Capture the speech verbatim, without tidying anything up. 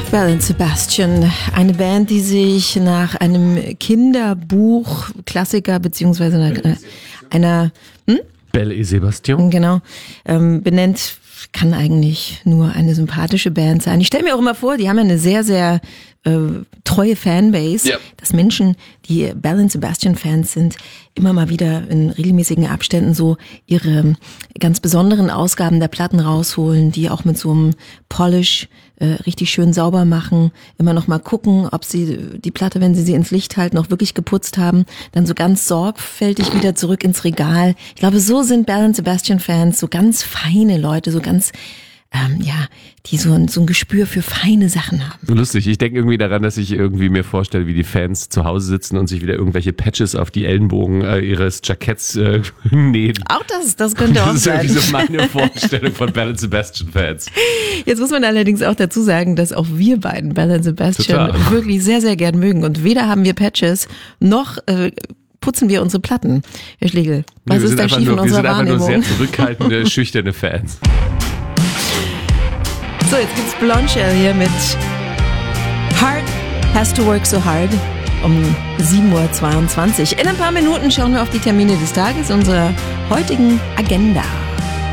Belle and Sebastian, eine Band, die sich nach einem Kinderbuch, Klassiker beziehungsweise einer, einer hm? Belle et Sebastian. Genau, ähm, benennt, kann eigentlich nur eine sympathische Band sein. Ich stelle mir auch immer vor, die haben ja eine sehr, sehr äh, treue Fanbase, ja. Dass Menschen, die Belle and Sebastian Fans sind, immer mal wieder in regelmäßigen Abständen so ihre ganz besonderen Ausgaben der Platten rausholen, die auch mit so einem Polish äh, richtig schön sauber machen, immer noch mal gucken, ob sie die Platte, wenn sie sie ins Licht halten, auch wirklich geputzt haben, dann so ganz sorgfältig wieder zurück ins Regal. Ich glaube, so sind Belle and Sebastian Fans, so ganz feine Leute, so ganz Ähm, ja, die so ein, so ein Gespür für feine Sachen haben. Lustig, ich denke irgendwie daran, dass ich irgendwie mir vorstelle, wie die Fans zu Hause sitzen und sich wieder irgendwelche Patches auf die Ellenbogen äh, ihres Jacketts äh, nähen. Auch das, das könnte auch sein. Das ist irgendwie so meine Vorstellung von Belle and Sebastian Fans. Jetzt muss man allerdings auch dazu sagen, dass auch wir beiden Belle and Sebastian Total. wirklich sehr, sehr gern mögen. Und weder haben wir Patches, noch äh, putzen wir unsere Platten. Herr Schlegel, was nee, ist da schief nur, in unserer Wahrnehmung? Wir sind einfach nur sehr zurückhaltende, schüchterne Fans. So, jetzt gibt's Blondshell hier mit Hard Has to Work So Hard um sieben Uhr zweiundzwanzig. In ein paar Minuten schauen wir auf die Termine des Tages unserer heutigen Agenda.